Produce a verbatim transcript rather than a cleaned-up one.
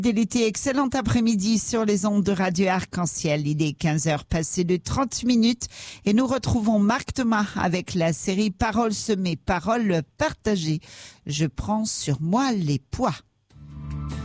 Fidélité, excellent après-midi sur les ondes de Radio Arc-en-Ciel. Il est quinze heures passées de trente minutes et nous retrouvons Marc Thomas avec la série Paroles semées, paroles partagées. Je prends sur moi les poids.